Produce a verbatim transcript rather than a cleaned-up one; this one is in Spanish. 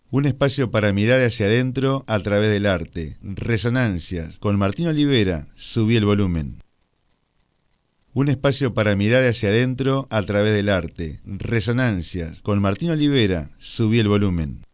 Un espacio para mirar hacia adentro a través del arte. Resonancias. Con Martín Olivera. Subí el volumen. Un espacio para mirar hacia adentro a través del arte. Resonancias. Con Martín Olivera. Subí el volumen.